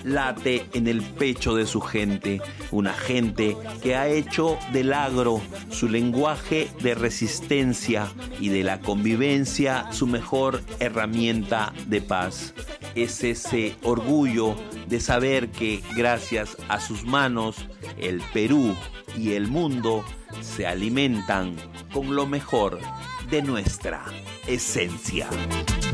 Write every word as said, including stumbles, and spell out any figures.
late en el pecho de su gente, una gente que ha hecho del agro su lenguaje de resistencia y de la convivencia su mejor herramienta de paz. Es ese orgullo de saber que gracias a sus manos el Perú y el mundo se alimentan con lo mejor de nuestra esencia.